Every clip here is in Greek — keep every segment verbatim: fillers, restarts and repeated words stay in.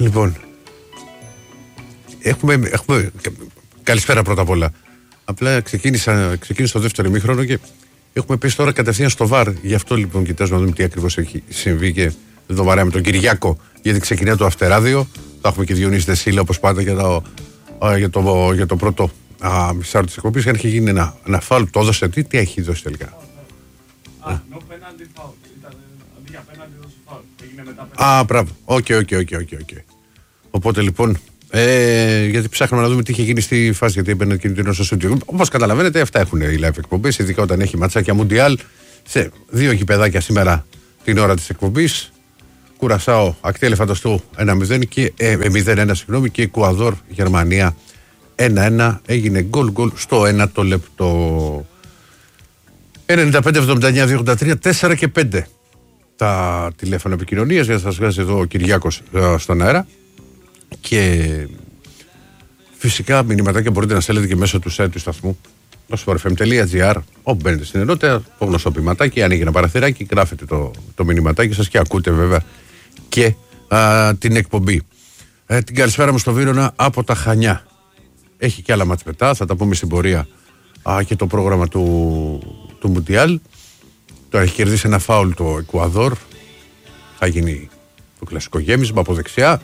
Λοιπόν, έχουμε, έχουμε... Καλησπέρα πρώτα απ' όλα. Απλά ξεκίνησα, ξεκίνησα το δεύτερο ημίχρονο και έχουμε πέσει τώρα κατευθείαν στο βαρ. Γι' αυτό λοιπόν κοιτάζουμε να δούμε τι ακριβώς έχει συμβεί και δεν το βαρέαμε τον Κυριάκο, γιατί ξεκινάει το αυτεράδιο. Θα έχουμε και Διονύση Δεσίλα όπως πάντα για το, για το, για το πρώτο α, μισάρο της εκπομπής. Αν έχει γίνει ένα, ένα φάουλ, το έδωσε. Τι, τι έχει δώσει τελικά. Α, no penalty foul. Ήταν αντί για penalty δώσει φάουλ. Έγινε μετά penalty. Α, μπράβο. Οκ, οκ, οκ, οκ. Οπότε λοιπόν, ε, γιατί ψάχνουμε να δούμε τι είχε γίνει στη φάση, γιατί έμπαινε κινητήριο στο στούντιο. Όπως καταλαβαίνετε, αυτά έχουν οι live εκπομπές, ειδικά όταν έχει ματσάκια Μουντιάλ. Σε δύο γηπεδάκια σήμερα την ώρα της εκπομπής. Κουρασάο, ακτή Ελεφαντοστού ένα μηδέν και ε, μηδέν ένα, συγγνώμη, και Εκουαδόρ, Γερμανία ένα ένα. Έγινε γκολ γκολ στο ένατο λεπτό. ενενήντα πέντε εβδομήντα εννιά δύο ογδόντα τρία τέσσερα και πέντε τα τηλέφωνα επικοινωνίας για να σας βγάζει εδώ ο Κυριάκος ε, στον αέρα. Και φυσικά μηνυματάκια μπορείτε να στέλνετε και μέσω του site του σταθμού sport f m τελεία g r, όπου μπαίνετε στην ενότητα, το γνωστό ποιηματάκι, ανοίγει ένα παραθυράκι, γράφετε το, το μηνυματάκι σας και ακούτε βέβαια και α, την εκπομπή. Ε, την καλησπέρα μου στο Βύρωνα από τα Χανιά. Έχει και άλλα μάτς μετά, θα τα πούμε στην πορεία α, και το πρόγραμμα του, του Μουντιάλ. Τώρα έχει κερδίσει ένα φάουλ το Εκουαδόρ, θα γίνει το κλασικό γέμισμα από δεξιά.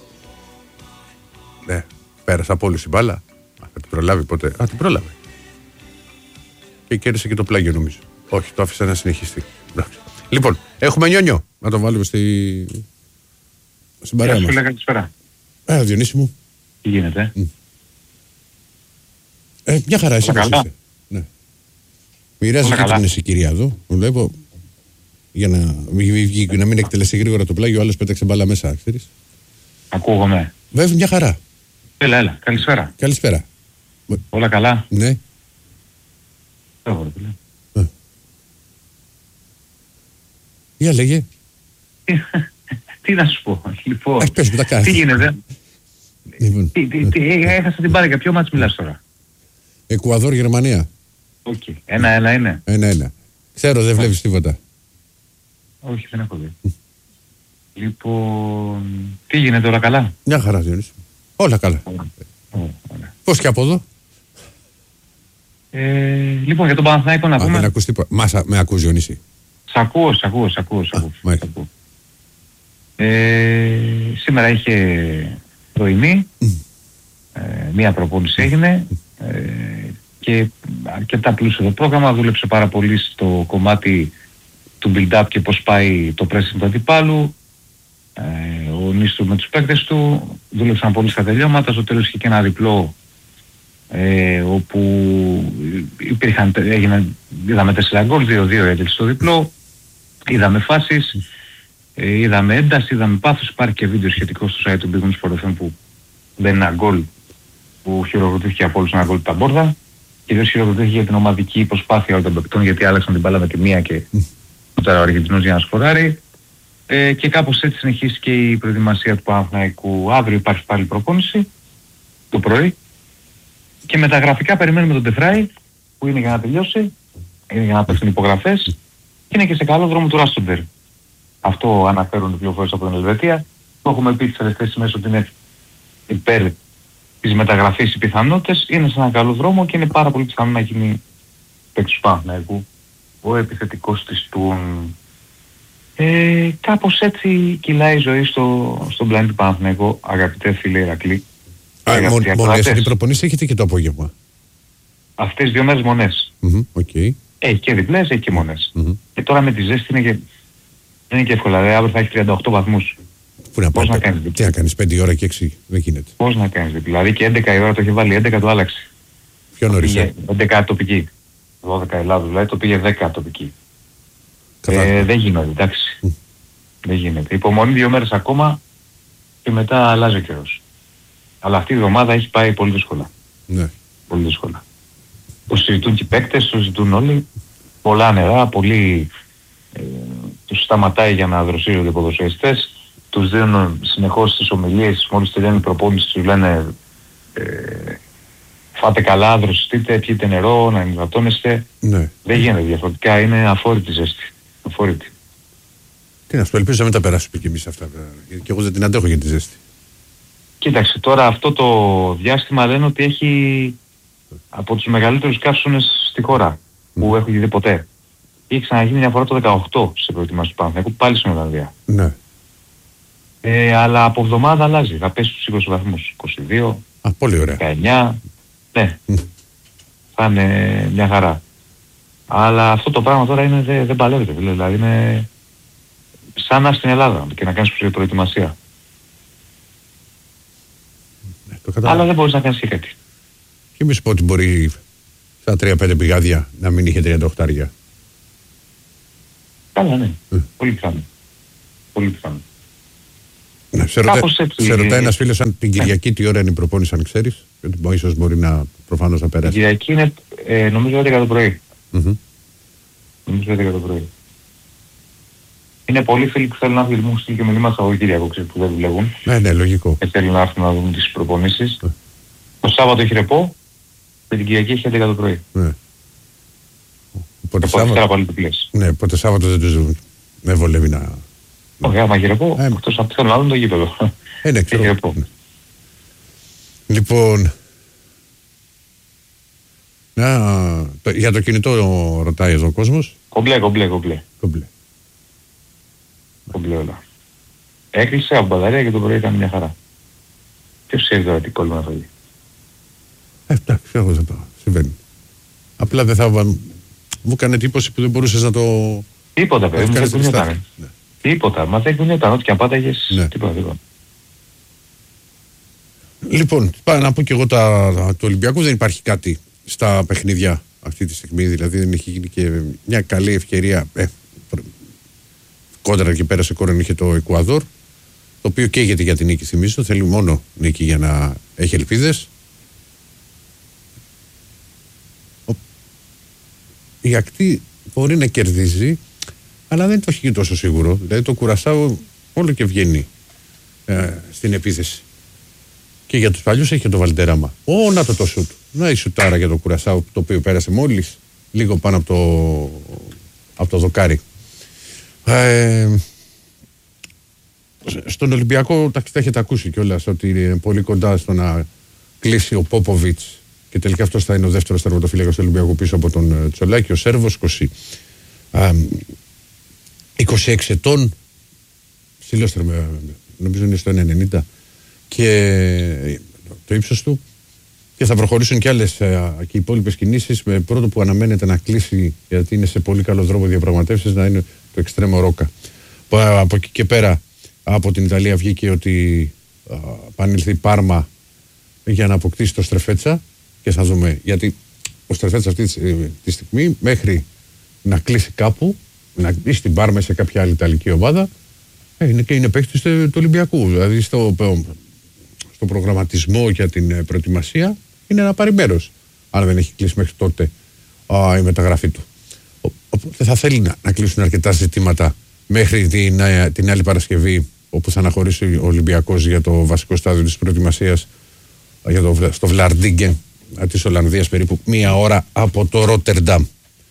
Ναι, πέρασε από όλους η μπάλα. Α, θα την προλάβει ποτέ. Α, την πρόλαβε. Και κέρδισε και το πλάγιο νομίζω. Όχι, το άφησα να συνεχιστεί. Λοιπόν, έχουμε Νιόνιο. Να το βάλουμε στη... στην παρέα μας. Καλησπέρα. Ε, Διονύση μου. Τι γίνεται. Mm. Ε, μια χαρά, εσύ πώς είσαι. Ναι. Μοιράζει και την εσύ κυρία εδώ. Βλέπω. Για να, να μην εκτελέσει γρήγορα το πλάγιο, ο άλλος πέταξε μπάλα μέσα, ξέρεις. Ακούγομαι. Βέβαια, μια χαρά. Έλα, έλα. Καλησπέρα. Καλησπέρα. Όλα καλά. Ναι. Έχω, ε. Για λέγε. Τι να σου πω. Λοιπόν, Αχ, πες μου, τα τι γίνεται. Λοιπόν. Τι, τι, τι, έχασα την μπάλα. Για ποιο μάτς μιλάς τώρα. Εκουαδόρ, Γερμανία. Οκ. Okay. Ένα-ένα είναι. Ένα-ένα. Ξέρω, δεν βλέπεις τίποτα. Όχι, δεν έχω δει. Λοιπόν, τι γίνεται, όλα καλά. Μια χαρά, Διονύση. Όλα καλά. Πώς και από εδώ. Ε, λοιπόν, για τον Παναθηναϊκό να Α, πούμε. δεν ακούς τίποτα. Μάσα, με ακούς, Διονύση. Σ' ακούω, σ' ακούω, σ' ακούω. Σ' ακούω, σ' ακούω. Ε, σήμερα είχε πρωινή, mm. ε, μία προπόνηση έγινε ε, και αρκετά πλούσιο το πρόγραμμα. Δούλεψε πάρα πολύ στο κομμάτι του build-up και πώς πάει το pressing του αντιπάλου. Ε, ο Νίστου με τους παίκτες του δούλεψαν πολύ στα τελειώματα. Στο τέλος είχε και ένα διπλό ε, όπου υπήρχαν, έγιναν, είδαμε τέσσερα γκολ, δύο δύο έτελε στο διπλό, είδαμε φάσεις, ε, είδαμε ένταση, είδαμε πάθος. Υπάρχει και βίντεο σχετικό στο site του Big Wings Sport εφ εμ που δεν είναι ένα γκολ που χειροκροτήθηκε από όλους, ένα γκολ τα μπόρδα. Κυρίως χειροκροτήθηκε για την ομαδική προσπάθεια όλων των παικτών, γιατί άλλαξαν την μπάλα με τη μία και τώρα ο Αργεντινός για να σκοράρει. Ε, και κάπως έτσι συνεχίσει και η προετοιμασία του Παναθηναϊκού. Αύριο υπάρχει πάλι προπόνηση το πρωί και με τα γραφικά περιμένουμε τον Τεφράι που είναι για να τελειώσει, είναι για να πέφτουν υπογραφές και είναι και σε καλό δρόμο του Ράστοντερ. Αυτό αναφέρουν οι πληροφορίες από την Ελβετία. Το έχουμε πει τις τελευταίες ημέρες ότι είναι υπέρ της μεταγραφής οι πιθανότητες, είναι σε ένα καλό δρόμο και είναι πάρα πολύ πιθανό να γίνει παίκτης του Παναθηναϊκού ο επιθετικός της του. Ε, κάπως έτσι κυλάει η ζωή στο, στον πλανήτη Παναθηναϊκό, αγαπητέ φίλε Ηρακλή. Μονές είναι οι προπονήσεις, έχετε και το απόγευμα. Αυτές τις δύο μέρες μονές. Mm-hmm, okay. Έχει και διπλές, έχει και μονές. Mm-hmm. Και τώρα με τη ζέστη είναι και, δεν είναι και εύκολα, δηλαδή αύριο θα έχει τριάντα οκτώ βαθμούς. Πού να Πώς να κάνεις διπλή. Τι να κάνεις, πέντε ώρα και έξι, δεν γίνεται. Πώς να κάνεις διπλή, δηλαδή και έντεκα η ώρα το είχε βάλει, έντεκα το άλλαξε. Πιο νωρίς. έντεκα τοπική, δώδεκα Ελλάδος, δηλαδή το πήγε δέκα τοπική. Ε, δεν γίνεται, εντάξει. Mm. Δεν γίνεται. Υπομονή δύο μέρες ακόμα και μετά αλλάζει ο καιρός. Αλλά αυτή η εβδομάδα έχει πάει πολύ δύσκολα. Ναι. Πολύ δύσκολα. Το συζητούν και οι παίκτες, το συζητούν όλοι. Πολλά νερά, πολύ ε, τους σταματάει για να δροσίζονται οι ποδοσφαιριστές. Τους δίνουν συνεχώς τις ομιλίες, μόλις τελειώνει η προπόνηση τους λένε ε, φάτε καλά, δροσιστείτε, πιείτε νερό, να ενυδατώνεστε. Ναι. Δεν γίνεται διαφορετικά, είναι αφόρητη ζέστη. Αφόρητη. Τι να σου πω, ελπίζω να μην τα περάσουμε κι εμείς αυτά. Και εγώ δεν την αντέχω για τη ζέστη. Κοίταξε, τώρα αυτό το διάστημα λένε ότι έχει από τους μεγαλύτερους καύσονες στη χώρα που έχουν δει ποτέ. Είχε ξαναγίνει μια φορά το δεκαοκτώ σε προετοιμάσεις του Παναθηναϊκού, πάλι στην Ολλανδία. Ναι. Ε, αλλά από εβδομάδα αλλάζει, θα πέσει στους είκοσι βαθμούς, είκοσι δύο, Α, πολύ ωραία. δεκαεννιά, ναι, mm. θα είναι μια χαρά. Αλλά αυτό το πράγμα τώρα είναι, δεν, δεν παλεύεται, δηλαδή είναι σαν να στην Ελλάδα και να κάνεις προετοιμασία. Ναι, το κατάλαβα. Αλλά δεν μπορείς να κάνεις και κάτι. Και μη σου πω ότι μπορεί στα τρία πέντε πηγάδια να μην είχε τριάντα οκτώ. Καλά, ναι. Mm. Πολύ πιθανό. Πολύ πιθανό. Ναι, σε ρωτά, σε ρωτάει ένας φίλος αν την Κυριακή τι ώρα είναι η προπόνηση, αν ξέρεις. Γιατί ίσως μπορεί να, προφανώς να περάσει. Η Κυριακή είναι, ε, νομίζω, έντεκα το πρωί. Mm-hmm. Νομίζω έντεκα το πρωί. Είναι πολλοί φίλοι που θέλουν να έρθουν, μου στείλει και μηνύματα από Κυριακό, ξέρεις, που δεν δουλεύουν. Ναι, ναι, λογικό. Και θέλουν να έρθουν να δουν τις προπονήσεις. Mm. Το Σάββατο έχει ρεπό, και την Κυριακή έχει έντεκα το πρωί. Ναι. Οπότε Σάββατο, πάλι ναι, οπότε Σάββατο δεν τους με βολεύει να... Όχι, άμα έχει ρεπό, ε, εκτός από θέλω να δουν το γήπεδο. Ε, ναι, ξέρω. Ναι. Λοιπόν, να, το, για το κινητό ρωτάει εδώ ο κόσμος. Κομπλέ, κομπλέ, κομπλέ. Κομπλέ. Κομπλέ όλα. Έκλεισε από μπαταρία και το πρωί ήταν μια χαρά. Ποιος ξέρει τώρα τι κόλλημα θα δει. Ε, εντάξει, εγώ δεν πάω. Συμβαίνει. Απλά δεν θα... Μου έκανε εντύπωση που δεν μπορούσες να το... Τίποτα παιδί, δεν κουνιόταν. Ναι. Τίποτα, μα δεν κουνιόταν, ό,τι και αν πάταγες, ναι. τίποτα, τίποτα. Λοιπόν, πάω να πω και εγώ τα, του Ολυμπιακού, δεν υπάρχει κάτι στα παιχνίδια αυτή τη στιγμή, δηλαδή δεν έχει γίνει και μια καλή ευκαιρία. Ε, κόντρα και πέρασε κόρον είχε το Εκουαδόρ, το οποίο καίγεται για την νίκη, θυμίζω, θέλει μόνο νίκη για να έχει ελπίδες. Η ακτή μπορεί να κερδίζει, αλλά δεν το έχει τόσο σίγουρο. Δηλαδή το Κουρασάο όλο και βγαίνει ε, στην επίθεση. Και για τους παλιούς έχει και το Βαλντεράμα. Ω, να το το σουτ. Να η σουτάρα για το Κουρασάο, το οποίο πέρασε μόλις λίγο πάνω από το, από το δοκάρι. Ε, στον Ολυμπιακό τα έχετε ακούσει κιόλας ότι είναι πολύ κοντά στο να κλείσει ο Πόποβιτς. Και τελικά αυτός θα είναι ο δεύτερος τερματοφύλακας του Ολυμπιακού πίσω από τον Τσολάκη, ο Σέρβος, είκοσι, α, είκοσι έξι ετών, ψηλός τερμα, νομίζω είναι στο ένα ενενήντα, και το ύψος του, και θα προχωρήσουν και άλλες α, και οι υπόλοιπες κινήσεις, με πρώτο που αναμένεται να κλείσει, γιατί είναι σε πολύ καλό δρόμο διαπραγματεύσεις, να είναι το εξτρέμο Ρόκα. Από εκεί και πέρα, από την Ιταλία βγήκε ότι επανήλθε η Πάρμα για να αποκτήσει το Στρεφέτσα. Και θα δούμε, γιατί ο Στρεφέτς αυτή τη στιγμή μέχρι να κλείσει κάπου, να κλείσει την Πάρμα σε κάποια άλλη ιταλική ομάδα, είναι και είναι παίκτης του Ολυμπιακού. Δηλαδή στο, στο προγραμματισμό για την προετοιμασία είναι να πάρει μέρος, αν δεν έχει κλείσει μέχρι τότε α, η μεταγραφή του. Οπότε θα θέλει να, να κλείσουν αρκετά ζητήματα μέχρι την, την άλλη Παρασκευή, όπου θα αναχωρήσει ο Ολυμπιακός για το βασικό στάδιο της προετοιμασίας για το, στο Βλαρντίγκεν της Ολλανδίας, περίπου μία ώρα από το Ρότερνταμ.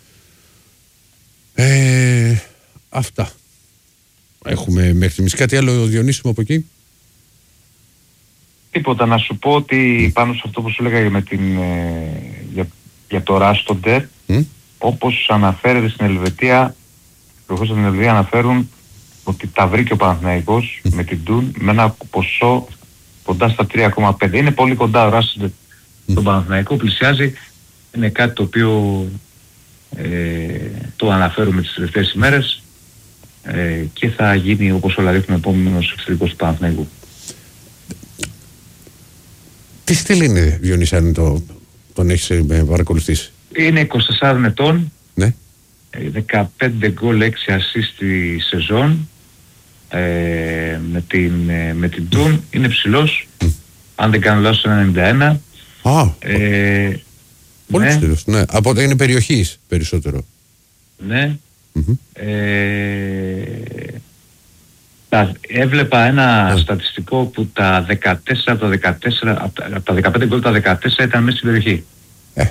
Ε, αυτά έχουμε μέχρι στιγμής. Κάτι άλλο διονύσιμο από εκεί? Τίποτα, να σου πω ότι πάνω σε αυτό που σου έλεγα με την, ε, για, για το Ράστοντερ, mm? όπως αναφέρεται στην Ελβετία, προχώς στην Ελβετία αναφέρουν ότι τα βρήκε ο Παναθηναϊκός mm. με την Ντουν με ένα ποσό κοντά στα τρία κόμμα πέντε. Είναι πολύ κοντά ο Ράστοντερ mm. τον Παναθηναϊκό, πλησιάζει. Είναι κάτι το οποίο ε, το αναφέρουμε τις τελευταίες ημέρες ε, και θα γίνει, όπως όλα δείχνουν, επόμενος εξωτερικός του Παναθηναϊκού. Τι στυλ είναι, Διονύση, αν το, τον έχεις παρακολουθήσει? Είναι είκοσι τεσσάρων ετών, ναι. δεκαπέντε γκολ, έξι ασίστ στη σεζόν ε, με την, ε, με την Τούν. Είναι ψηλός, mm. αν δεν κάνω λάθος, ένα ενενήντα ένα. Α, ε, πολύ ναι. ψηλός, ναι. Από όταν είναι περιοχής περισσότερο. Ναι. Mm-hmm. Ε, τα, έβλεπα ένα yeah. στατιστικό που τα δεκατέσσερα από τα δεκατέσσερα, από τα δεκαπέντε γκολ τα δεκατέσσερα ήταν μέσα στην περιοχή. Ε.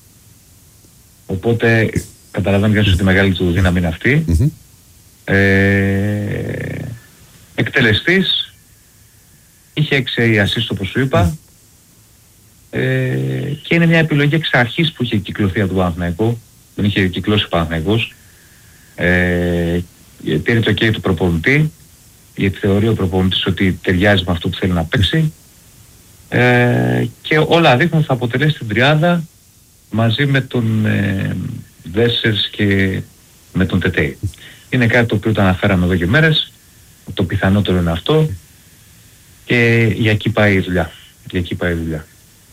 Οπότε καταλαβαίνω κανείς ότι η μεγάλη του δύναμη είναι αυτή. Mm-hmm. Ε, εκτελεστής Είχε έξι assist όπως σου είπα. Ε, και είναι μια επιλογή εξ αρχής που είχε κυκλοθεί από τον Παναθηναϊκό. Δεν είχε κυκλώσει ο Παναθηναϊκός. Ε, πήρε το ok του προπονητή, γιατί θεωρεί ο προπονητής ότι ταιριάζει με αυτό που θέλει να παίξει. Ε, και όλα δείχνουν ότι θα αποτελέσει την τριάδα μαζί με τον ε, Δέσσερς και με τον Τετέι. Είναι κάτι το οποίο το αναφέραμε εδώ και μέρες. Το πιθανότερο είναι αυτό. Και για εκεί πάει η δουλειά. Για εκεί πάει η δουλειά.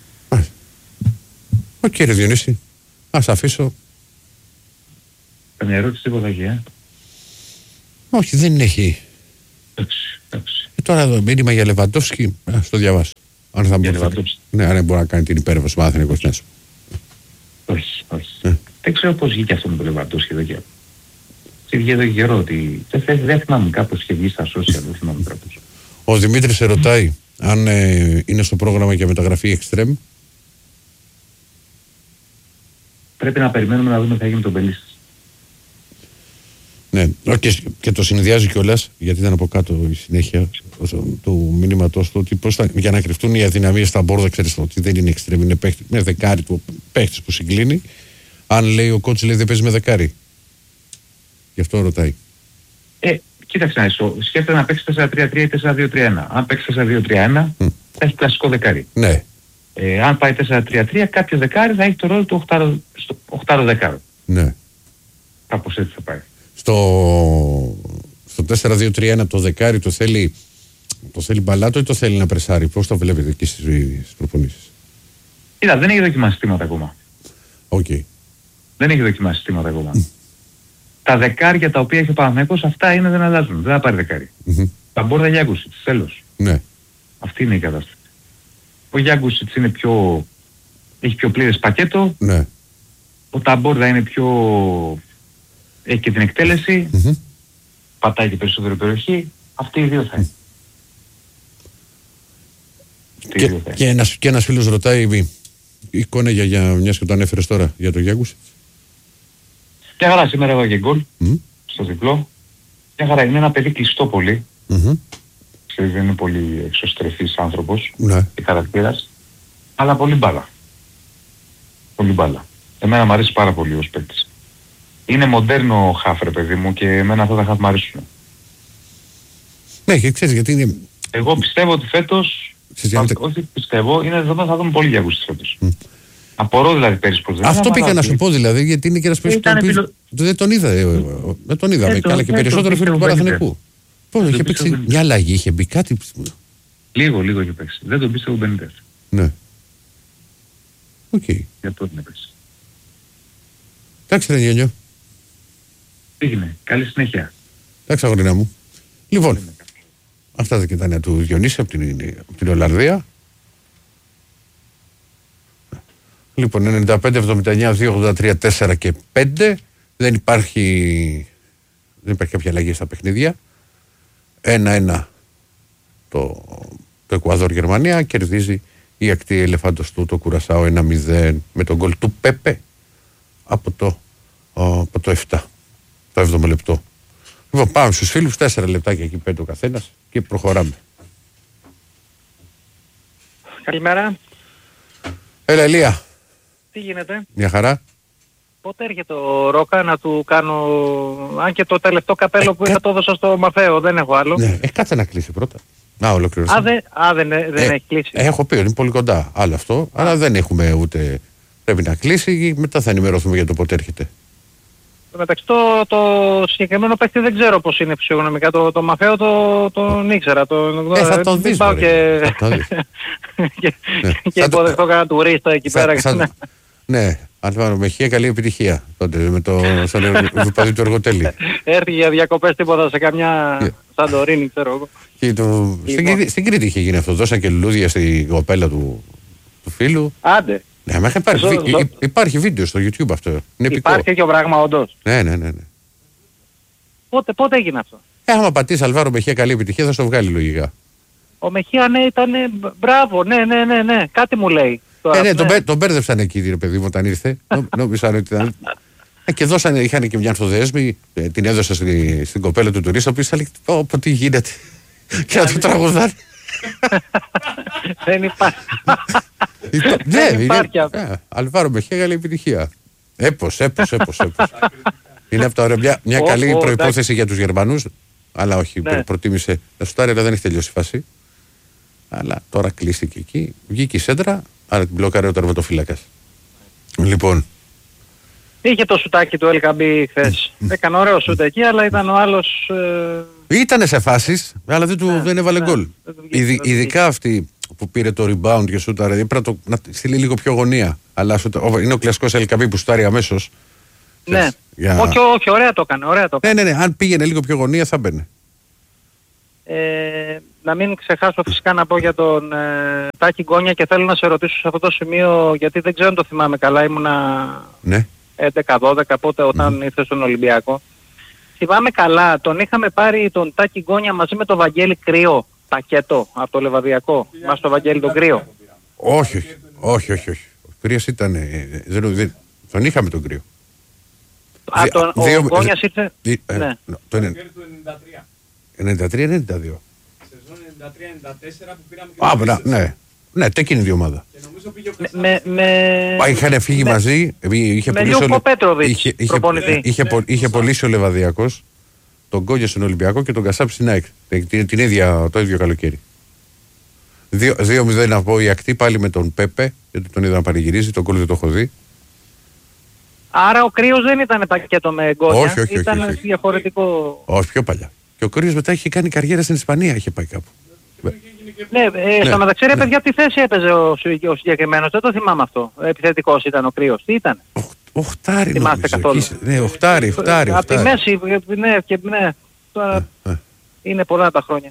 Οκ, κύριε Διονύση, ας αφήσω. Καμία ερώτηση, τίποτα εκεί, ε? Όχι, δεν έχει. Εντάξει, εντάξει. Ε, τώρα εδώ μήνυμα για Λεβαντόφσκι, ας το διαβάσω. Αν θα μπορεί, ναι, αν μπορεί να κάνει την υπέρβαση με Άθηνο είκοσι τέσσερα. Όχι, όχι. Ε. Δεν ξέρω πώς βγήκε αυτό με το Λεβαντόφσκι εδώ και. Βγήκε εδώ και καιρό ότι. Δεν, δεν θυμάμαι, κάπως είχε βγει στα social, δεν θυμάμαι κάπως. Ο Δημήτρης σε ρωτάει αν ε, είναι στο πρόγραμμα για μεταγραφή εξτρέμ. Πρέπει να περιμένουμε να δούμε τι θα γίνει με τον Μπελίσης. Ναι, και, και το συνδυάζει κιόλας, γιατί ήταν από κάτω η συνέχεια του μηνύματος του, ότι πώς θα, για να κρυφτούν οι αδυναμίες στα μπόρδα, ξέρεις ότι δεν είναι εξτρέμ, είναι παίχτη, με δεκάρι του παίχτης που συγκλίνει. Αν λέει ο κότσος, λέει δεν παίζει με δεκάρι. Γι' αυτό ρωτάει. Ε, κοίταξε να είσαι, σκέφτεται να παίξει τέσσερα τρία τρία ή τέσσερα δύο τρία ένα. Αν παίξει τέσσερα δύο τρία ένα, mm. θα έχει κλασικό δεκάρι. Ναι. Ε, αν πάει τέσσερα τρία τρία, κάποιο δεκάρι θα έχει το ρόλο του οχτάρο δεκάρου. Ναι. Κάπως έτσι θα πάει. Στο, στο τέσσερα δύο τρία ένα το δεκάρι το θέλει, το θέλει μπαλάτο ή το θέλει να πρεσάρει? Πώς το βλέπετε εκεί στις προπονήσεις? Κοίτα, δεν έχει δοκιμάσει στήματα ακόμα. Okay. Δεν έχει δοκιμάσει στήματα ακόμα. Mm. Τα δεκάρια τα οποία έχει ο Παναθηναϊκός, αυτά είναι, δεν αλλάζουν. Δεν θα πάρει δεκάρι. Mm-hmm. Τα μπόρδα Γιάγκουσιτς, τέλος. Ναι. Αυτή είναι η κατάσταση. Ο Γιάγκουσιτς είναι πιο... έχει πιο πλήρες πακέτο. Ναι. Ο Ταμπόρδα είναι πιο... έχει και την εκτέλεση. Mm-hmm. Πατάει και περισσότερη περιοχή. Αυτοί οι δύο θα είναι. Mm. Και, και, και, ένας, και ένας φίλος ρωτάει εικόνα για, για μιας και το ανέφερες τώρα για το Γιάγκουσιτς. Μια χαρά σήμερα εδώ και γκολ mm. στο διπλό. Μια χαρά, είναι ένα παιδί κλειστό πολύ. Mm-hmm. Δεν είναι πολύ εξωστρεφής άνθρωπος ναι. και χαρακτήρας. Αλλά πολύ μπάλα. Πολύ μπάλα. Εμένα μου αρέσει πάρα πολύ ως παίκτης. Είναι μοντέρνο χαφ, ρε παιδί μου, και εμένα αυτά τα χαφ μου αρέσουν. Ναι, και ξέρεις γιατί είναι... Εγώ πιστεύω ότι φέτος... Θα... Όχι πιστεύω, είναι δεδομένο θα δούμε πολύ Γιάγκουσιτς φέτος. Mm. Απορώ δηλαδή πέρυσι πως δεν. Αυτό πήγα να σου πω δηλαδή, γιατί είναι και ένας παίκτης που επιλο... δεν τον είδα. Δεν τον είδαμε. Καλά και περισσότερο φίλο του Παναθηναϊκού. Πώς είχε παίξει μια αλλαγή, είχε μπει κάτι. Λίγο, λίγο είχε παίξει. Δεν τον πίστευε ο Μπενιτές. Ναι. Οκ. Για το την έπαιξε. Εντάξει ρε Γιάννιο. Πήγαινε. Καλή συνέχεια. Εντάξει αγορίνα μου. Λοιπόν, αυτά και τα νέα του Διονύση από την, από την Ολλανδία. Λοιπόν, ενενήντα πέντε εβδομήντα εννιά δύο ογδόντα τρία τέσσερα και πέντε. Δεν υπάρχει, δεν υπάρχει κάποια αλλαγή στα παιχνίδια. ένα ένα το, το Εκουαδόρ Γερμανία. Κερδίζει η ακτή ελεφάντος του το Κουρασάο ένα μηδέν με τον γκολ του Πέπε από το, από το επτά, το έβδομο λεπτό. Λοιπόν, πάμε στους φίλους, τέσσερα λεπτάκια εκεί πέντε ο καθένας και προχωράμε. Καλημέρα. Έλα Ελία. Τι γίνεται? Μια χαρά. Πότε έρχεται ο Ρόκα να του κάνω... Αν και το τελευταίο καπέλο ε, που είχα κα... το έδωσα στο Μαθαίο, δεν έχω άλλο. Ναι, ε, κάτσε να κλείσει πρώτα. Να ολοκληρώσουμε. Α, δε, α δεν, δεν ε, έχει κλείσει. Ε, έχω πει, είναι πολύ κοντά άλλο αυτό, α. αλλά δεν έχουμε ούτε... Πρέπει να κλείσει, μετά θα ενημερωθούμε για το πότε έρχεται. μεταξύ το, το συγκεκριμένο παίκτη δεν ξέρω πώς είναι φυσιογνωμικά. Το, το Μαφαίο το, τον ήξερα. Το, ε, θα τον δεις, πάω και, και, ναι. και υποδεχτώ κανένα τουρίστα εκεί θα, πέρα. Θα, ναι, αν Μεχεία, καλή επιτυχία τότε με το βιπαδί του εργοτέλη. Έρθει για διακοπές τίποτα σε καμιά Σαντορίνη, ξέρω εγώ. Το... Στην, στην Κρήτη είχε γίνει αυτό. Δώσαν και λουλούδια στην κοπέλα του, του φίλου. Άντε. Ναι, μα υπάρχει, ζω, ζω. υπάρχει βίντεο στο YouTube αυτό. Είναι υπάρχει τέτοιο πράγμα όντως. Ναι, ναι, ναι, ναι. Πότε, πότε έγινε αυτό? Ε, άμα πατήσει Αλβάρο Μεχεία καλή επιτυχία θα στο βγάλει λογικά. Ο Μεχεία ναι ήταν μπράβο, ναι, ναι, ναι, ναι. Κάτι μου λέει. Τώρα, ε, ναι, ναι. Τον, μπέ, τον μπέρδεψαν εκεί ρε παιδί μου όταν ήρθε. Νόμισαν ότι ήταν... Ε, και δώσανε, είχαν και μια ανθοδέσμη, ε, την έδωσα στην, στην κοπέλα του τουρίστα που ήρθε, λέει, πω, τι γίνεται. Και να του τραγουδάνε. Δεν υπάρχει. Ναι, Δεν υπάρχει αυτό. Αλβάρο Μεχέγαλη επιτυχία. Έπος, έπος, έπος, έπος. Είναι από τα ωραία. Μια, μια Ω, καλή ω, προϋπόθεση εντάξει. για τους Γερμανούς. Αλλά όχι, Ναι. προ- προτίμησε να σουτάρει, αλλά δεν έχει τελειώσει η φάση. Αλλά τώρα κλείστηκε εκεί. Βγήκε η σέντρα, άρα την μπλοκάρει ο τερματοφύλακας. Λοιπόν, Είχε το σουτάκι του Ελκαμπή χθες. Έκανε ωραίο σουτ εκεί, αλλά ήταν ο άλλος... ε, ήτανε σε φάσεις, αλλά δεν, του, Ναι, δεν έβαλε ναι. γκολ. Δεν του βγήκε, Ειδι- δεν του Ειδικά αυτή που πήρε το rebound και σούταρε, πρέπει να, το, να στείλει λίγο πιο γωνία. Αλλά σούτα, ο- είναι ο κλασικός Ελκαμπή που σουτάρει αμέσως. Ναι. Για- Όχι, όχι, ωραία το έκανε, ωραία το έκανε. Ναι, ναι, ναι, αν πήγαινε λίγο πιο γωνία θα μπαινε. Ε, να μην ξεχάσω φυσικά να πω για τον ε, Τάκη Γκόνια και θέλω να σε ρωτήσω σε αυτό το σημείο, γιατί δεν ξέρω αν το θυμάμαι καλά, ήμουνα Ναι. έντεκα δώδεκα πότε όταν ήρθε στον Ολυμπιακό. Θυμάμαι καλά, τον είχαμε πάρει τον Τάκη Γκόνια μαζί με τον Βαγγέλη Κρύο, πακέτο από το Λεβαδιακό, μας το Βαγγέλη τον Κρύο. Όχι, όχι, όχι, όχι, όχι. Ο Κρύος ήταν, ε, δεν, δεν, τον είχαμε τον Κρύο. Α, Δι- τον, δύο- ο Γκόνιας ήρθε... Δι- ε, ναι. Το ενε- Καλοκαίρι του ενενήντα τρία. ενενήντα τρία ενενήντα δύο. Σεζόν ενενήντα τρία ενενήντα τέσσερα που πήραμε και Α, το μπρα, Pacers. ναι. Ναι, τέκινη η ομάδα. Και νομίζω πήγε ο Με, Κασάπης. με, με... Α, είχαν φύγει με- μαζί. ε, Είχε με πουλήσει ο Λιούκο Λε- Πέτροβιτς, είχε- είχε- προπονητή. είχε πο- Είχε Σωστά. πωλήσει ο Λεβαδιακός τον Γκόνια στον Ολυμπιακό και τον Κασάπη στην ΑΕΚ. Την, την, την ίδια, το ίδιο καλοκαίρι. δύο μηδέν από η ακτή πάλι με τον Πέπε, γιατί τον είδα να πανηγυρίζει, τον κόλ δεν το έχω δει. Άρα ο Κρύος δεν ήταν πακέτο με Γκόνια, Όχι, όχι, όχι, ήταν όχι, όχι. διαφορετικό... Όχι, πιο παλιά. Και ο Κρύος μετά είχε κάνει καριέρα στην Ισπανία, είχε πάει κάπου. Ναι, ε, Ναι. στο μεταξύ ρε Ναι. παιδιά, τι θέση έπαιζε ο, συ- ο συγκεκριμένος, δεν το θυμάμαι αυτό. Επιθετικός ήταν ο Κρύος, τι ήταν. Οχ- Οχτάρι Θυμάστε νομίζω. καθόλου. Εκεί- Ναι, οχτάρι, οχτάρι. Από τη οχτάρι. μέση, ναι, και ναι, τώρα Ε, ε. είναι πολλά τα χρόνια.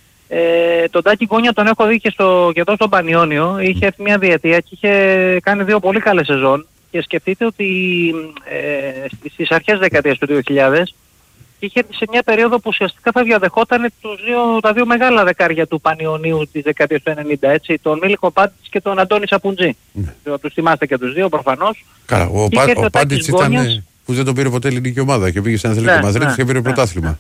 Ε, τον Τάκη Γκόνια τον έχω δει και, στο, και εδώ στον Πανιόνιο, είχε έρθει μια διετία και είχε κάνει δύο πολύ καλές σεζόν και σκεφτείτε ότι ε, στις- στις αρχές δεκαετίας του δύο χιλιάδες είχε έρθει σε μια περίοδο που ουσιαστικά θα διαδεχόταν τους δύο, τα δύο μεγάλα δεκάρια του Πανιωνίου της δεκαετίας του ενενήντα, έτσι, τον Μίλικο Πάντιτς και τον Αντώνη Σαπουτζή. Ναι. Τους θυμάστε και τους δύο προφανώς. Καλά, ο, Είχε Πα, έρθει ο ο Πάντιτς Τάκης ήταν Γκόνιας. ε, που δεν τον πήρε ποτέ ελληνική ομάδα και πήγε στην Αθλητική Ναι, Μαδρίτης ναι, και πήρε ναι. πρωτάθλημα.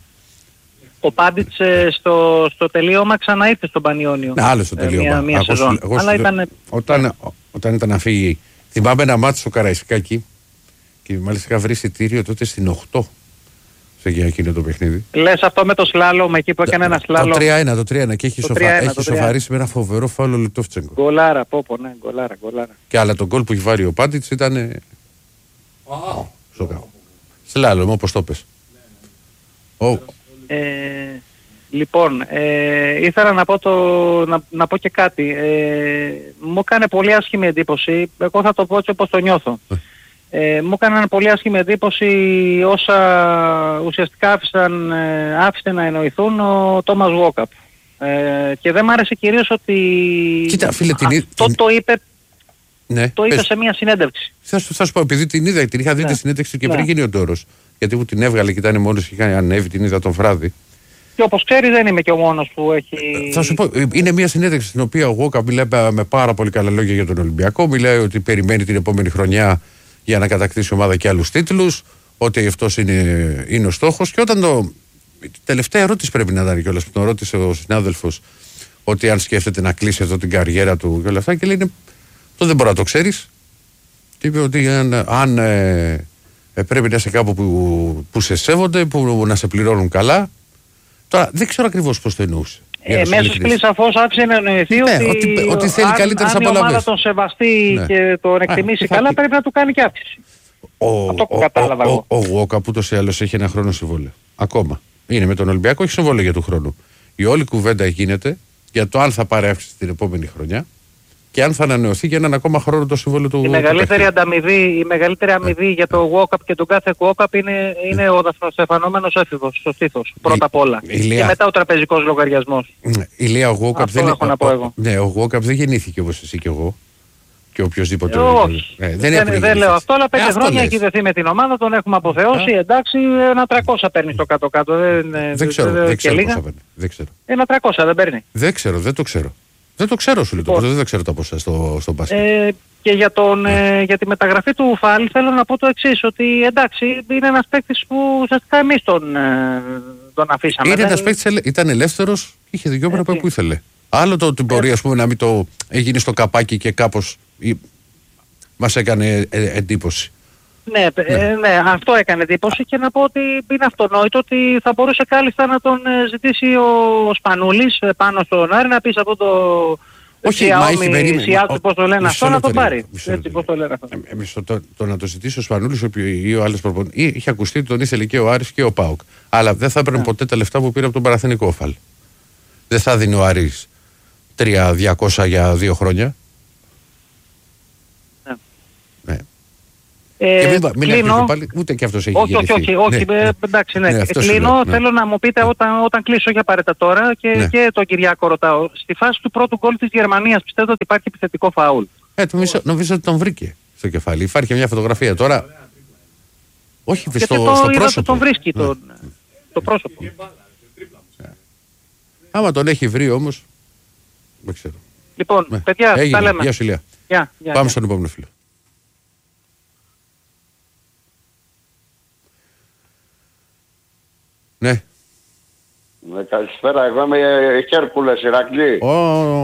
Ο Πάντιτς ε, στο, στο τελείωμα ξαναήρθε στον Πανιόνιο. Ναι, άλλο στο Ε, τελείωμα. Μια, μια Ακούς- σεζόν. εγώ σου Αλλά λέω, ήταν... όταν, όταν ήταν να φύγει, θυμάμαι ένα μάτσο στο Καραϊσκάκι και μάλιστα είχα βρει εισιτήριο τότε στην οκτώ σε για εκείνο το παιχνίδι. Λες αυτό με το σλάλομ εκεί που έκανε ένα Το σλάλομ. τρία ένα, το τρία ένα και έχει, Το σοφα, τρία ένα, έχει το τρία ένα. σοφαρίσει με ένα φοβερό φάουλο Λιτόφτσεγκο. Γκολάρα, πω πω, ναι, γκολάρα, γκολάρα. Και άλλα τον γκολ που έχει βάλει ο Πάντιτς ήταν ε, Α, στο κάτω. Σλάλομ, όπως το πες. Ω, Ε, λοιπόν, ε, ήθελα να πω, το, να, να πω και κάτι. Ε, μου έκανε πολύ άσχημη εντύπωση, εγώ θα το πω έτσι όπως το νιώθω. Ε, μου έκανε πολύ άσχημη εντύπωση όσα ουσιαστικά άφησαν, ε, άφησε να εννοηθούν ο Τόμας Γουόκαπ. Ε, και δεν μ' άρεσε κυρίως ότι Κοίτα, φίλε, την εί- αυτό την- το είπε, ναι, το είπε πες. σε μια συνέντευξη. Θα σου, θα σου πω, επειδή την είδα, την είχα δει Ναι. τη συνέντευξη και Ναι. πριν γίνει ο Ντόρος. Γιατί μου την έβγαλε και ήταν μόνος και είχα ανέβει, την είδα τον βράδυ. Και όπως ξέρεις δεν είμαι και ο μόνος που έχει... Θα σου πω, ε, είναι μια συνέντευξη στην οποία ο Γόκα μιλάει με πάρα πολύ καλά λόγια για τον Ολυμπιακό. Μιλάει ότι περιμένει την επόμενη χρονιά για να κατακτήσει η ομάδα και άλλους τίτλους. Ότι αυτός είναι, είναι ο στόχος. Και όταν το. Η τελευταία ερώτηση πρέπει να ήταν κιόλας που τον ρώτησε ο συνάδελφος, ότι αν σκέφτεται να κλείσει εδώ την καριέρα του και όλα αυτά. Και λέει: «Είναι- αυτό δεν μπορεί να το ξέρεις. Και είπε ότι αν, αν ε, ε, πρέπει να είσαι κάπου που, που σε σέβονται, που να σε πληρώνουν καλά. Τώρα δεν ξέρω ακριβώς πώς το εννοούσε. για να Ε, σου μέσω ειλικρινής. σκλής σαφώς άφησε να εννοηθεί Ναι, ότι, ότι- ότι θέλει αν, καλύτερες αν η απολαβές. ομάδα τον σεβαστεί Ναι. και τον Α, εκτιμήσει θα- καλά πρέπει να του κάνει και αύξηση. Ο, Αυτό που ο- κατάλαβα ο- εγώ. Ο, ο Γουόκα που ούτως ή άλλως έχει ένα χρόνο συμβόλαιο. Ακόμα. Είναι με τον Ολυμπιακό, έχει συμβόλαιο για του χρόνου. Η όλη κουβέντα γίνεται για το αν θα πάρει αύξηση την επόμενη χρονιά και αν θα ανανεωθεί για έναν ακόμα χρόνο το συμβόλαιο του. Η του μεγαλύτερη παίχτη. ανταμοιβή, η μεγαλύτερη αμοιβή για το walk-up και τον κάθε walk-up είναι, είναι ο δαφνοστεφανόμενος έφηβος στο στήθος. Πρώτα απ' όλα. η Λία- Και μετά ο τραπεζικός λογαριασμός. Ναι, η Λία ο Γουόκαπ Αυτό δεν έχω να πω εγώ. Ναι, ο Γουόκαπ δεν γεννήθηκε όπως εσύ και εγώ. Και οποιοδήποτε. Ε, όχι. Ε, δεν, δεν, δεν, έπρεπε να δεν λέω γεννηθείς. αυτό, αλλά Ε, πέντε αυτό χρόνια λες. έχει δεθεί με την ομάδα, τον έχουμε αποθεώσει. Α. Εντάξει, ένα τριακόσια παίρνει στο κάτω-κάτω. Δεν, ε, Δεν ξέρω, δεν- δεν και ξέρω λίγα. πόσα παίρνει. Δεν ξέρω. Ένα τριακόσια δεν παίρνει. Δεν ξέρω, δεν το ξέρω. Δεν το ξέρω σου λέω το Λοιπόν. ποσό, δεν ξέρω τα ποσά στο, στο μπάσκετ. Ε, και για, τον, ε, για τη μεταγραφή του Φάλ θέλω να πω το εξής, ότι εντάξει είναι ένας παίκτης που ουσιαστικά εμείς τον, ε, τον αφήσαμε. Είναι Δεν- ένας παίκτης, ελε- ήταν ελεύθερος και είχε δικαίωμα να πάει Έτσι. που ήθελε. Άλλο το ότι μπορεί ας πούμε, να μην το έγινε στο καπάκι και κάπως μας έκανε εντύπωση. Ναι, ναι. Ε, ναι, αυτό έκανε εντύπωση και να πω ότι είναι αυτονόητο ότι θα μπορούσε κάλλιστα να τον ζητήσει ο Σπανούλης πάνω στον Άρη να πει σε αυτό το... Όχι, μα έχει περίμενε. Πώς το λένε αυτό, να τον πάρει. Έτσι, πώς το λένε αυτό. Εμείς το, το, το να το ζητήσει ο Σπανούλης ή ο άλλος προπονητής, είχε ακουστεί ότι τον ήθελε και ο Άρης και ο ΠΑΟΚ. Αλλά δεν θα έπαιρνε yeah. ποτέ τα λεφτά που πήρε από τον Παναθηνικό Φαλ. Δεν θα δίνει ο Άρης τρία χιλιάδες διακόσια για δύο χρόνια. Yeah. Ναι. Ε, και μην, μην κλείνω, πάλι, ούτε και αυτός έχει όχι, όχι, όχι, όχι, ναι, ε, εντάξει, ναι. ναι κλείνω, ναι. Θέλω να μου πείτε όταν, όταν κλείσω για παρέτα τώρα και, ναι. και τον Κυριάκο ρωτάω. Στη φάση του πρώτου γκολ της Γερμανίας πιστεύετε ότι υπάρχει επιθετικό φαούλ? Ε, νομίζω, νομίζω ότι τον βρήκε στο κεφάλι. Υπάρχει μια φωτογραφία τώρα. Όχι, στο, στο, το, στο πρόσωπο. Τον βρίσκει ναι. το, το πρόσωπο. Ναι. Άμα τον έχει βρει όμως, δεν ξέρω. Λοιπόν, ναι. παιδιά, έγινε. Τα λέμε. Γεια σου, Ηλία. Γεια, γεια, Πάμε γεια. στον επόμενο φίλο. Ναι. Ναι, καλησπέρα, εγώ είμαι Χέρκουλες, Ηρακλή. Ω,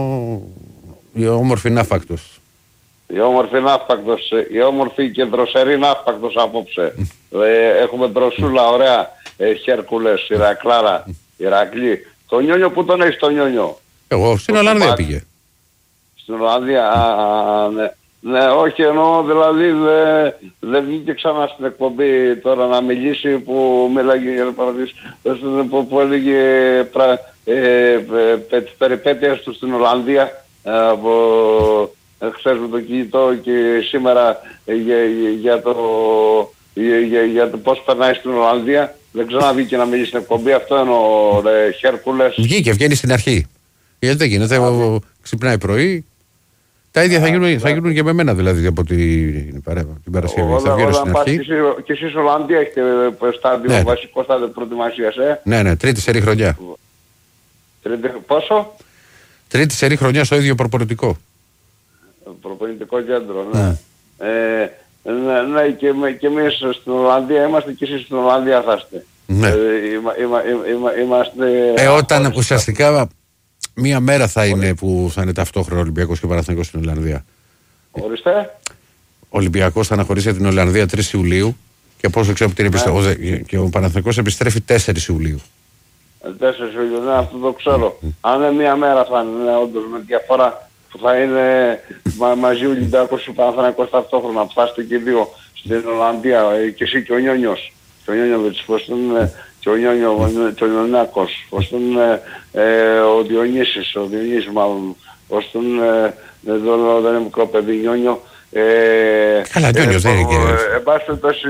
η όμορφη ναύακτος. Η όμορφη ναύπακτος, η όμορφη και δροσερή ναύπακτος απόψε. ε, έχουμε δροσούλα, ωραία, ε, Χέρκουλες, Ηρακλάρα, Ηρακλή. Το Νιόνιο, πού τον έχεις το Νιόνιο? Εγώ, στην Ολλανδία πήγε. Στην Ολλανδία, α, ναι. Ναι, όχι εννοώ, δηλαδή δεν δε βγήκε ξανά στην εκπομπή τώρα να μιλήσει που μίλαγε για παραδείγμα που, που έλεγε πρα, ε, ε, τις περιπέτειες του στην Ολλανδία από χθες με το κινητό και σήμερα ε, για, για, το, για, για, για το πώς περνάει στην Ολλανδία. Δεν ξαναβγήκε να μιλήσει στην εκπομπή, αυτό εννοώ, ρε Χέρκουλες. Βγήκε, βγαίνει στην αρχή. Γιατί δεν γίνεται, ο, ξυπνάει πρωί. Τα ίδια θα γίνουν, θα γίνουν και με μένα δηλαδή από την, την Παρασκευή. Θα βγαίνω στην αρχή. Και εσείς Ολλανδία έχετε στάδιο, ναι. βασικό στάδιο προετοιμασίας, ε. Ναι, ναι, τρίτη σερί χρονιά. Τρίτη, πόσο? Τρίτη σερί χρονιά στο ίδιο προπονητικό. Προπονητικό κέντρο, ναι. ναι. Ε, ναι, ναι και, και εμείς στην Ολλανδία είμαστε και εσείς στην Ολλανδία θα είστε. Ναι. Ε, είμα, είμα, είμα, είμαστε... Ε, όταν ουσιαστικά... Μία μέρα θα είναι που θα είναι ταυτόχρονα Ολυμπιακός και Παναθηναϊκός στην Ολλανδία. Ορίστε. Ο Ολυμπιακός θα αναχωρήσει την Ολλανδία τρεις Ιουλίου και πώς ξέρω την επιστρέφει. Και ο Παναθηναϊκός επιστρέφει τέσσερις Ιουλίου. τέσσερις Ιουλίου, ναι, αυτό το ξέρω. Αν είναι μία μέρα θα είναι, ναι, όντως με διαφορά που θα είναι μα, μαζί ο Ολυμπιακός και ο Παναθηναϊκός ταυτόχρονα, που θα είστε και δύο στην Ολλανδία, και εσύ και ο Νιόνιος. Και ο Νιόνιος, πώς είναι. Και ο Νιόνιο, και ο Νιονάκος, ως τον ε, ο Διονύσης, ο Διονύσης μάλλον, ως τον ε, δεν είναι μικρό παιδί Νιόνιο. Ε, Καλά, Νιόνιος δεν είναι κύριε. Εν πάση περιπτώσει,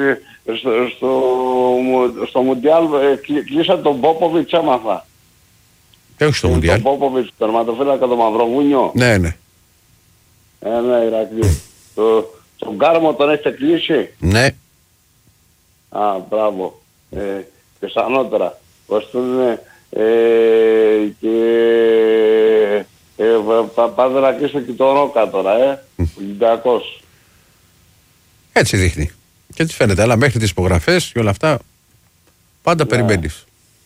στο Μουντιάλ κλείσαν τον Πόποβιτς, έμαθα. Όχι στο Μουντιάλ. Τον Πόποβιτς, τερματοφύλακα, τον Μαυροβούνιο. Ναι, ναι. Ε, ναι, Ηρακλή. Τον Κάρμο τον έχετε κλείσει? Ναι. Α, μπράβο. Πιθανότερα. Ώστε ε, και ε, πάτε να κλείσω και το Ρόκα τώρα, ε, Ολυμπιακός. Έτσι δείχνει. Και έτσι φαίνεται, αλλά μέχρι τις υπογραφές και όλα αυτά πάντα ναι. περιμένεις.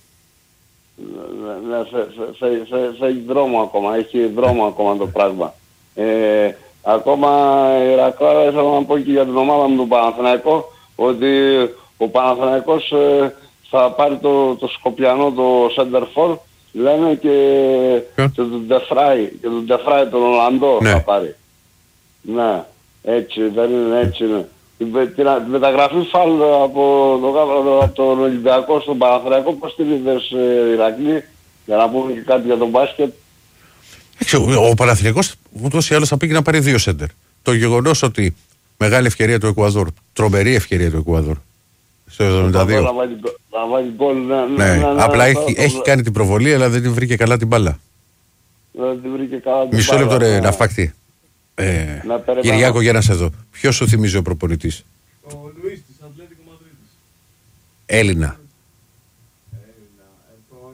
Ναι, ναι, θα έχει δρόμο ακόμα, έχει δρόμο ακόμα το πράγμα. Ε, ακόμα η Ρακλάρα ήθελα να πω και για την ομάδα μου του Παναθηναϊκό, ότι ο Παναθηναϊκός ε, θα πάρει το, το Σκοπιανό, το Center For, λένε και, yeah. και τον Ντεφράι, και τον Ντεφράι τον Ολλανδό ναι. θα πάρει. Ναι, έτσι, δεν είναι, έτσι είναι. Τη μεταγραφή Φαλ από τον το Ολυμπιακό στον Παναθηναϊκό, πώς την είδες Ηρακλή, για να πούμε και κάτι για τον μπάσκετ? Ο, ο Παναθηναϊκός ούτως ή άλλως θα πήγε να πάρει δύο σέντερ. Το γεγονός ότι μεγάλη ευκαιρία του Εκουαδόρ, τρομερή ευκαιρία του Εκουαδόρ, στο εβδομήντα δύο. Να βάλει γκολ, ναι, ναι, ναι, ναι, απλά ναι, έχει, ναι, έχει ναι. κάνει την προβολή, αλλά δεν την βρήκε καλά την μπάλα. Δεν την βρήκε καλά την Μισό μπάλα. Μισό λεπτό ρε ναι. Ναυπάκτη. Ε, Κυριάκο, για να σε δω. Ποιος σου θυμίζει ο προπονητής? Ο Λουίς της Ατλέτικο Μαδρίτης. Έλληνα. Έλληνα. Ε, τον...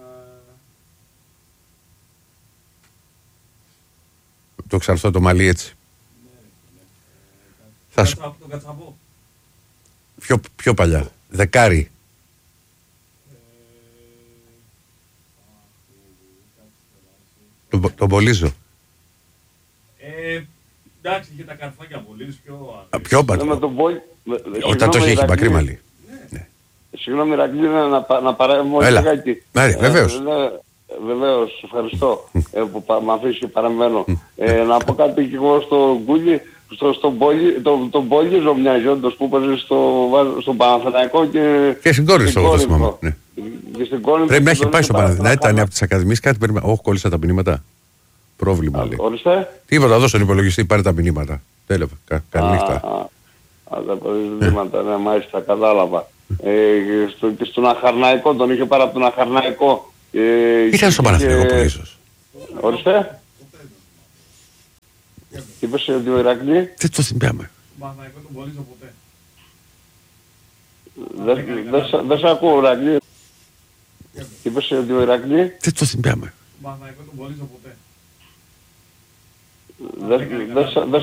Uh... Το ξανθώ το μαλλί έτσι. Ναι, ναι. Θα Ε, σου... τον Κατσαβό. Πιο, πιο παλιά. Δεκάρι. Τον, τον Πολύζο. Ε, εντάξει, είχε τα καρφάκια πολύ πιο... Α, πιο Ε, πατώ. με τον Πόλη... Όταν το είχε, έχει μακρύ μαλλί. Συγγνώμη Ηρακλή, να, πα- να παρέμβω Έλα. λιγάκι. Ναι, βεβαίως. Ε, ναι, βεβαίως, ευχαριστώ ε, που πα- μ' αφήσει και παρεμβαίνω. ε, να πω κάτι και εγώ στον Κούλι, στο, στον Πόλη, τον, τον Πολύζο μοιάζει όντως που παίζει στο, στο Παναθηναϊκό και... Και στην Κόρινθο, στην εγώ το Κόρινθο. θυμάμαι. Ναι. Και στην Κόρινθο Πρέπει να και έχει τον πάει είχε στο Παναθηναϊκό. Να ήταν παρακαλά. από τις ακαδημίες κάτι περίμενα. Όχι, κόλλησα τα μηνύματα. Πρόβλημα λέει. Ορίστε. Τίποτα, δώσ' τον υπολογιστή, πάρε τα μηνύματα. Τέλο. Κα, καλή νύχτα. Α, α, τα προβλήματα, ναι, μάλιστα, κατάλαβα. Ε, στο, και στον Αχαρναϊκό, τον είχε πάρει από τον Αχαρναϊκό. Ε, Ήταν στο και- Παναθηναϊκό και- Πολύζος. Ορίστε. Είπες ότι ο Ηρακλή Δεν το θυμάμαι. Παναθηναϊκό τον Πολύζο ποτέ. δεν δεν σ- δεν σ' ακούω, Ηρακλή. Είπες ότι ο Ηρακλή Δεν το θυμάμαι. Παναθηναϊκό τον Πολύζο ποτέ. δεν δεν σ- δεν